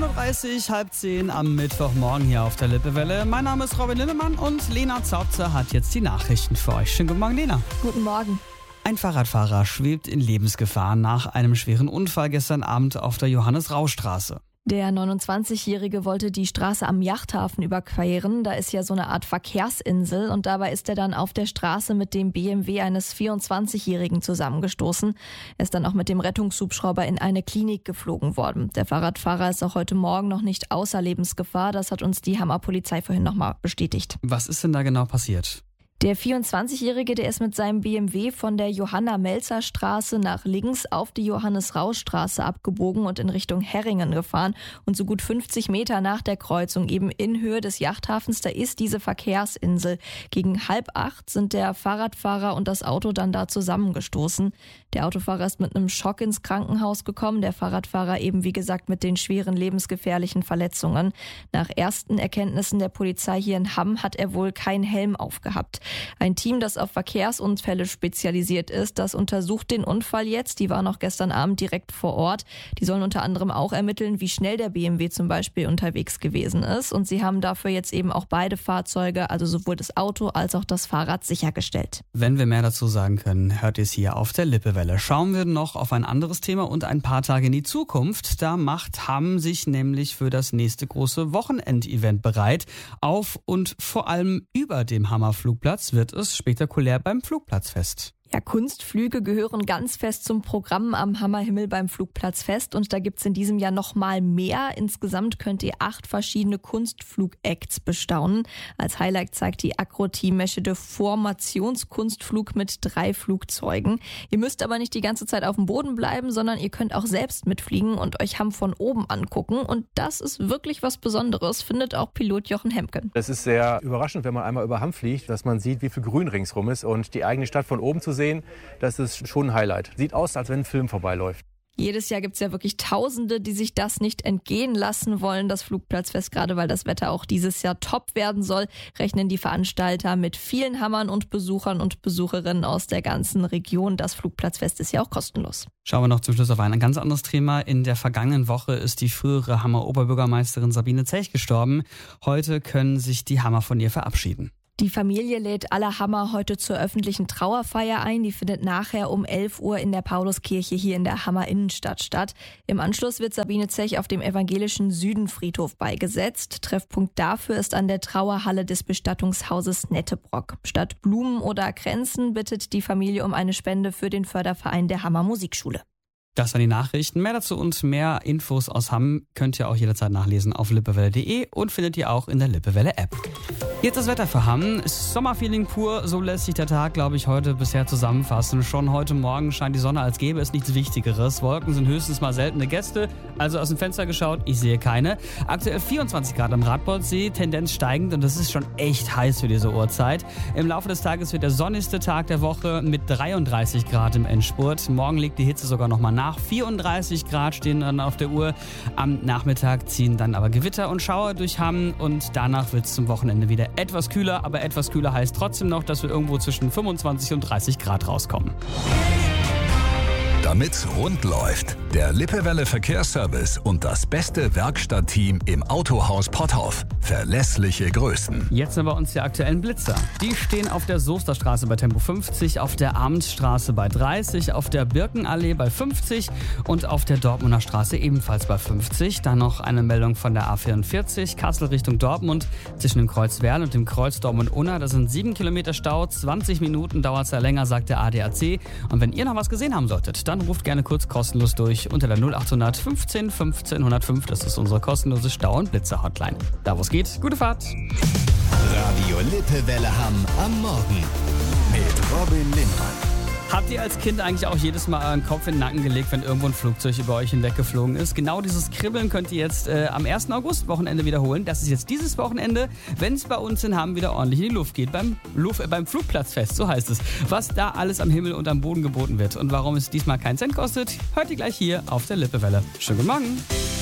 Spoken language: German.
9.30 Uhr, halb 10 am Mittwochmorgen hier auf der Lippewelle. Mein Name ist Robin Linnemann und Lena Zautzer hat jetzt die Nachrichten für euch. Schönen guten Morgen, Lena. Guten Morgen. Ein Fahrradfahrer schwebt in Lebensgefahr nach einem schweren Unfall gestern Abend auf der Johannes-Rau-Straße. Der 29-Jährige wollte die Straße am Yachthafen überqueren. Da ist ja so eine Art Verkehrsinsel und dabei ist er dann auf der Straße mit dem BMW eines 24-Jährigen zusammengestoßen. Er ist dann auch mit dem Rettungshubschrauber in eine Klinik geflogen worden. Der Fahrradfahrer ist auch heute Morgen noch nicht außer Lebensgefahr. Das hat uns die Hammer Polizei vorhin nochmal bestätigt. Was ist denn da genau passiert? Der 24-Jährige, der ist mit seinem BMW von der Johanna-Melzer-Straße nach links auf die Johannes-Rau-Straße abgebogen und in Richtung Herringen gefahren. Und so gut 50 Meter nach der Kreuzung, eben in Höhe des Yachthafens, da ist diese Verkehrsinsel. Gegen 7:30 sind der Fahrradfahrer und das Auto dann da zusammengestoßen. Der Autofahrer ist mit einem Schock ins Krankenhaus gekommen. Der Fahrradfahrer eben, wie gesagt, mit den schweren lebensgefährlichen Verletzungen. Nach ersten Erkenntnissen der Polizei hier in Hamm hat er wohl keinen Helm aufgehabt. Ein Team, das auf Verkehrsunfälle spezialisiert ist, das untersucht den Unfall jetzt. Die waren auch gestern Abend direkt vor Ort. Die sollen unter anderem auch ermitteln, wie schnell der BMW zum Beispiel unterwegs gewesen ist. Und sie haben dafür jetzt eben auch beide Fahrzeuge, also sowohl das Auto als auch das Fahrrad, sichergestellt. Wenn wir mehr dazu sagen können, hört ihr es hier auf der Lippewelle. Schauen wir noch auf ein anderes Thema und ein paar Tage in die Zukunft. Da macht Hamm sich nämlich für das nächste große Wochenendevent bereit. Auf und vor allem über dem Hammer Flugplatz wird es spektakulär beim Flugplatzfest. Ja, Kunstflüge gehören ganz fest zum Programm am Hammerhimmel beim Flugplatzfest und da gibt's in diesem Jahr noch mal mehr. Insgesamt könnt ihr 8 verschiedene Kunstflug-Acts bestaunen. Als Highlight zeigt die Acro-Team-Mesche der Formationskunstflug mit 3 Flugzeugen. Ihr müsst aber nicht die ganze Zeit auf dem Boden bleiben, sondern ihr könnt auch selbst mitfliegen und euch Hamm von oben angucken. Und das ist wirklich was Besonderes, findet auch Pilot Jochen Hemken. Es ist sehr überraschend, wenn man einmal über Hamm fliegt, dass man sieht, wie viel Grün ringsrum ist und die eigene Stadt von oben zu sehen, das ist schon ein Highlight. Sieht aus, als wenn ein Film vorbeiläuft. Jedes Jahr gibt es ja wirklich Tausende, die sich das nicht entgehen lassen wollen, das Flugplatzfest, gerade weil das Wetter auch dieses Jahr top werden soll, rechnen die Veranstalter mit vielen Hammern und Besuchern und Besucherinnen aus der ganzen Region. Das Flugplatzfest ist ja auch kostenlos. Schauen wir noch zum Schluss auf ein ganz anderes Thema. In der vergangenen Woche ist die frühere Hammer Oberbürgermeisterin Sabine Zech gestorben. Heute können sich die Hammer von ihr verabschieden. Die Familie lädt alle Hammer heute zur öffentlichen Trauerfeier ein. Die findet nachher um 11 Uhr in der Pauluskirche hier in der Hammer Innenstadt statt. Im Anschluss wird Sabine Zech auf dem evangelischen Südenfriedhof beigesetzt. Treffpunkt dafür ist an der Trauerhalle des Bestattungshauses Nettebrock. Statt Blumen oder Kränzen bittet die Familie um eine Spende für den Förderverein der Hammer Musikschule. Das waren die Nachrichten. Mehr dazu und mehr Infos aus Hamm könnt ihr auch jederzeit nachlesen auf lippewelle.de und findet ihr auch in der Lippewelle-App. Jetzt das Wetter für Hamm. Sommerfeeling pur, so lässt sich der Tag, glaube ich, heute bisher zusammenfassen. Schon heute Morgen scheint die Sonne, als gäbe es nichts Wichtigeres. Wolken sind höchstens mal seltene Gäste. Also aus dem Fenster geschaut, ich sehe keine. Aktuell 24 Grad am Radboldsee, Tendenz steigend und das ist schon echt heiß für diese Uhrzeit. Im Laufe des Tages wird der sonnigste Tag der Woche mit 33 Grad im Endspurt. Morgen liegt die Hitze sogar nochmal nach. 34 Grad stehen dann auf der Uhr. Am Nachmittag ziehen dann aber Gewitter und Schauer durch Hamm und danach wird es zum Wochenende wieder etwas kühler, aber etwas kühler heißt trotzdem noch, dass wir irgendwo zwischen 25 und 30 Grad rauskommen. Damit's rund läuft, der Lippewelle Verkehrsservice und das beste Werkstattteam im Autohaus Potthoff. Verlässliche Größen. Jetzt sind bei uns die aktuellen Blitzer. Die stehen auf der Soesterstraße bei Tempo 50, auf der Abendstraße bei 30, auf der Birkenallee bei 50 und auf der Dortmunder Straße ebenfalls bei 50. Dann noch eine Meldung von der A44, Kassel Richtung Dortmund, zwischen dem Kreuz Werl und dem Kreuz Dortmund-Unna. Da sind 7 Kilometer Stau, 20 Minuten dauert es ja länger, sagt der ADAC. Und wenn ihr noch was gesehen haben solltet, dann ruft gerne kurz kostenlos durch unter der 0800 15 15 105. Das ist unsere kostenlose Stau- und Blitzer-Hotline. Da wo es geht, gute Fahrt. Radio Lippewelle Hamm am Morgen mit Robin Linnemann. Habt ihr als Kind eigentlich auch jedes Mal euren Kopf in den Nacken gelegt, wenn irgendwo ein Flugzeug über euch hinweggeflogen ist? Genau dieses Kribbeln könnt ihr jetzt am 1. August Wochenende wiederholen. Das ist jetzt dieses Wochenende, wenn es bei uns in Hamm wieder ordentlich in die Luft geht. Beim Flugplatzfest, so heißt es. Was da alles am Himmel und am Boden geboten wird und warum es diesmal keinen Cent kostet, hört ihr gleich hier auf der Lippewelle. Schönen guten Morgen.